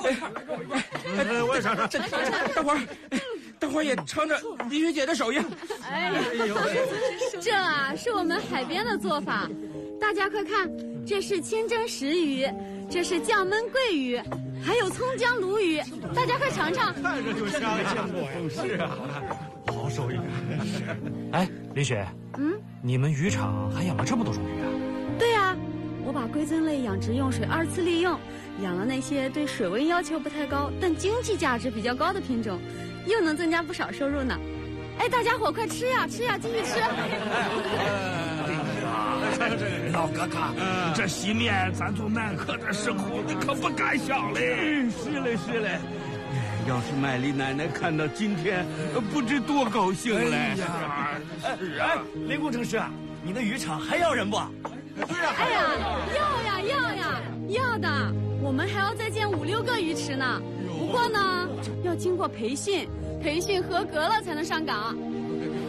我也尝尝。等会儿也尝尝李雪姐的手艺。 哎呦，这啊是我们海边的做法，大家快看，这是清蒸石鱼，这是酱焖桂鱼，还有葱姜鲈鱼，大家快尝尝。 看着就香呀！是啊，好手艺。 哎，李雪，你们渔场还养了这么多种鱼啊？ 对啊，我把龟尊类养殖用水2次利用，养了那些对水温要求不太高但经济价值比较高的品种，又能增加不少收入呢。哎，大家伙快吃呀，继续吃！ 老哥哥，这西面咱做满客的时候，你可不敢想嘞。 是嘞。要是麦丽奶奶看到今天，不知多高兴嘞！ 是啊， 林工程师，你的渔场还要人不？ 哎呀，要的，我们还要再建5、6个鱼池呢。不过呢，要经过培训合格了才能上岗。